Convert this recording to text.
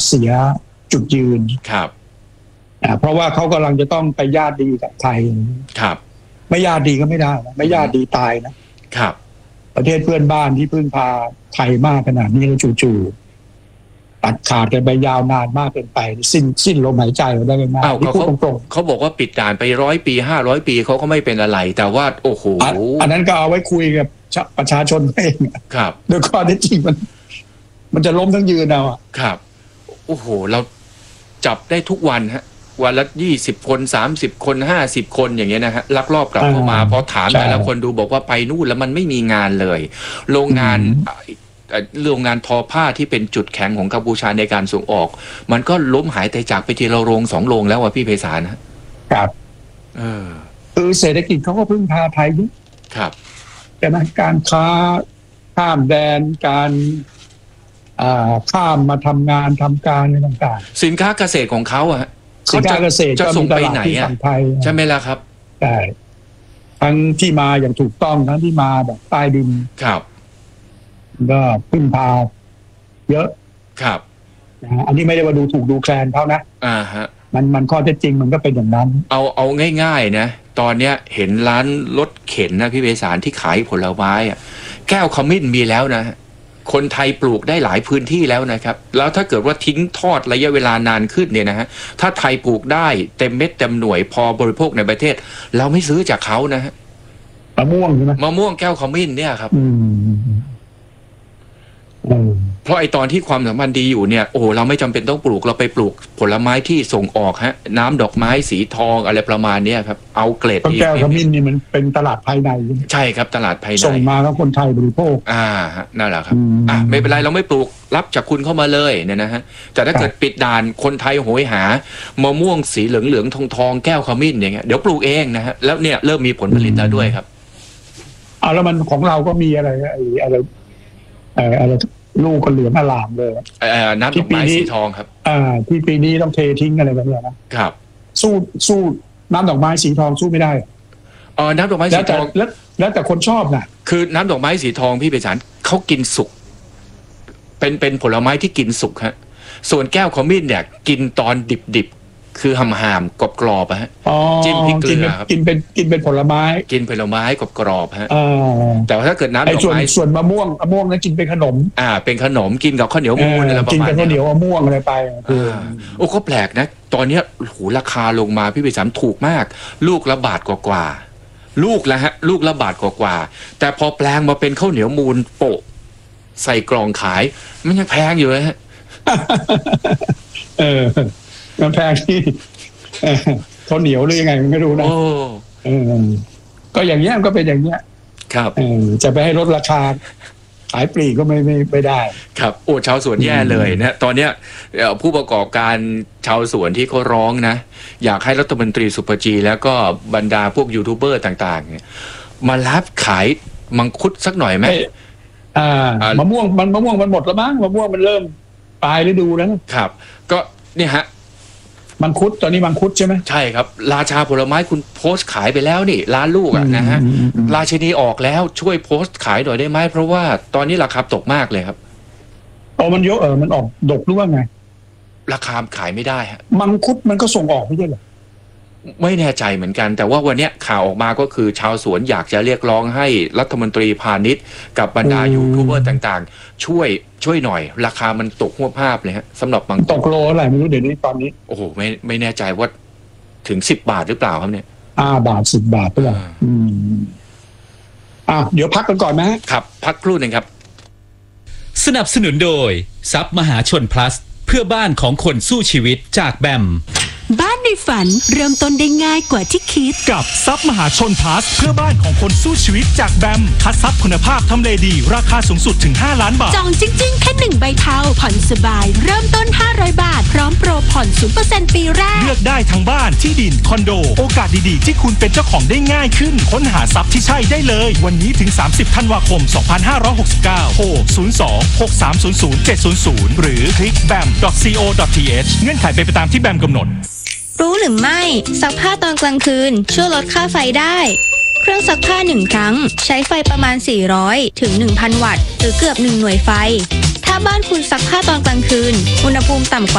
เสียจุดยืนครับเพราะว่าเขากำลังจะต้องไปญาติดีกับไทยครับไม่ญาติดีก็ไม่ได้นะไม่ญาติดีตายนะครับประเทศเพื่อนบ้านที่พึ่งพาไทยมากขนาดนี้แล้วจู่ๆตัดขาดกันไปยาวนานมากเกินไปสิ้นลมหายใจได้ไหมเขาบอกว่าปิดด่านไป100 ปี500 ปีเขาก็ไม่เป็นอะไรแต่ว่าโอ้โหอันนั้นก็เอาไว้คุยกับประชาชนเองครับโดยข้อเท็จจริงมันจะล้มทั้งยืนเอาครับโอ้โหเราจับได้ทุกวันฮะวันละ20 คน30 คน50 คนอย่างเงี้ยนะฮะลักลอบกลับเข้ามาพอถามแต่ละคนดูบอกว่าไปนู่นแล้วมันไม่มีงานเลยโรงงานทอผ้าที่เป็นจุดแข็งของกัมพูชาในการส่งออกมันก็ล้มหายตายจากไปทีละโรง2 โรงแล้วพี่ไพศาลครับคือเศรษฐกิจเขาก็พึ่งพาไทยครับแต่นะการค้าข้ามแดนการข้ามมาทำงานทำการอะไรต่างๆสินค้าเกษตรของเขาสินค้าเกษตรจะส่งไปไหนใช่ไหมล่ะครับใช่ทั้งที่มาอย่างถูกต้องทั้งที่มาแบบใต้ดินครับก็พึ่งพาเยอะครับอันนี้ไม่ได้ว่าดูถูกดูแคลนเขานะฮะมันข้อเท็จจริงมันก็เป็นอย่างนั้นเอาง่ายๆนะตอนเนี้ยเห็นร้านรถเข็นนะพี่ไพศาลที่ขายผลไม้แก้วขมิ้นมีแล้วนะคนไทยปลูกได้หลายพื้นที่แล้วนะครับแล้วถ้าเกิดว่าทิ้งทอดระยะเวลานานขึ้นเนี่ยนะฮะถ้าไทยปลูกได้เต็มเม็ดเต็มหน่วยพอบริโภคในประเทศเราไม่ซื้อจากเขานะฮะมะม่วงใช่ไหมมะม่วงแก้วขมิ้นเนี่ยครับเพราะไอตอนที่ความสัมพันธ์ดีอยู่เนี่ยโอ้เราไม่จำเป็นต้องปลูกเราไปปลูกผลไม้ที่ส่งออกน้ำดอกไม้สีทองอะไรประมาณนี้ครับเอาเกรดแก้วขมิ้นนี่มันเป็นตลาดภายในใช่ครับตลาดภายในส่งมาแล้วคนไทยบริโภคนั่นแหละครับไม่เป็นไรเราไม่ปลูกรับจากคุณเข้ามาเลยเนี่ยนะฮะแต่ถ้าเกิดปิดด่านคนไทยโหยหามะม่วงสีเหลืองๆทองแก้วขมิ้นอย่างเงี้ยเดี๋ยวปลูกเองนะฮะแล้วเนี่ยเริ่มมีผลผลิตแล้วด้วยครับแล้วมันของเราก็มีอะไรลูกก็เหลืองอลามเลยน้ำดอกไม้สีทองครับที่ปีนี้ต้องเททิ้งอะไรแบบนี้นะครับสู้น้ำดอกไม้สีทองสู้ไม่ได้น้ำดอกไม้สีทองแล้วแต่คนชอบนะคือน้ำดอกไม้สีทองพี่ไพศาลเขากินสุกเป็นผลไม้ที่กินสุกฮะส่วนแก้วขมิ้นเนี่ยกินตอนดิบคือหำๆกรอบๆฮะจิ้มพริกเกลือครับกินเป็นผลไม้กรอบๆฮะแต่ว่าถ้าเกิดน้ำดอกไม้ส่วนมะม่วงนั้นกินเป็นขนมเป็นขนมกินกับข้าวเหนียวมูนอะไรประมาณนี้กินกับข้าวเหนียวมะม่วงอะไรไปโอ้ก็แปลกนะตอนนี้ราคาลงมาพี่ไพศาลถูกมากลูกละบาทกว่าลูกละบาทกว่าแต่พอแปลงมาเป็นข้าวเหนียวมูนโปะใส่กล่องขายมันยังแพงอยู่เลยฮะมันแพงที่เขาเหนียวหรือยังไงมันไม่รู้นะก็อย่างเงี้ยก็เป็นอย่างเงี้ยครับจะไปให้ลดราคาขายปลีกก็ไม่ได้ครับโอ้ชาวสวนแย่เลยนะตอนเนี้ยผู้ประกอบการชาวสวนที่เขาร้องนะอยากให้รัฐมนตรีสุภจีแล้วก็บรรดาพวกยูทูบเบอร์ต่างๆเนี่ยมารับขายมังคุดสักหน่อยไหมมะม่วงมันหมดแล้วมั้งมะม่วงมันเริ่มปลายฤดูแล้วครับก็เนี่ยฮะมังคุดตอนนี้มังคุดใช่ไหมใช่ครับราชาผลไม้คุณโพสต์ขายไปแล้วนี่ร้านลูกนะฮะราชินีออกแล้วช่วยโพสต์ขายหน่อยได้ไหมเพราะว่าตอนนี้ราคาตกมากเลยครับมันเยอะมันออกดกหรือว่าไงราคาขายไม่ได้ฮะมังคุดมันก็ส่งออกไม่ใช่เหรอไม่แน่ใจเหมือนกันแต่ว่าวันนี้ข่าวออกมาก็คือชาวสวนอยากจะเรียกร้องให้รัฐมนตรีพาณิชย์กับบรรดายูทูบเบอร์ต่างๆช่วยหน่อยราคามันตกหัวภาพเลยฮะสำหรับมังคุดตกโลอะไรไม่รู้เดี๋ยวนี้ตอนนี้โอ้โหไม่แน่ใจว่าถึง10 บาทหรือเปล่าครับเนี่ยบาท10 บาทหรือเปล่าเดี๋ยวพักกันก่อนไหมครับพักครู่หนึ่งครับสนับสนุนโดยทรัพย์มหาชน plus เพื่อบ้านของคนสู้ชีวิตจากแบมบ้านในฝันเริ่มต้นได้ง่ายกว่าที่คิดกับทรัพย์มหาชนพลัสเพื่อบ้านของคนสู้ชีวิตจากแบมคัดทรัพย์คุณภาพทำเลดีราคาสูงสุดถึง5 ล้านบาทจองจริงๆแค่1 ใบเทาผ่อนสบายเริ่มต้น500 บาทพร้อมโปรผ่อน 0% ปีแรกเลือกได้ทั้งบ้านที่ดินคอนโดโอกาสดีๆที่คุณเป็นเจ้าของได้ง่ายขึ้นค้นหาทรัพย์ที่ใช่ได้เลยวันนี้ถึง30 ธันวาคม 2569โทร02-6300-700หรือคลิก bam.co.th เงื่อนไขเป็นไปตามที่แบมกำหนดรู้หรือไม่ซักผ้าตอนกลางคืนช่วยลดค่าไฟได้เครื่องซักผ้า1 ครั้งใช้ไฟประมาณ400 ถึง 1,000 วัตต์หรือเกือบ1 หน่วยไฟถ้าบ้านคุณซักผ้าตอนกลางคืนอุณหภูมิต่ำกว่า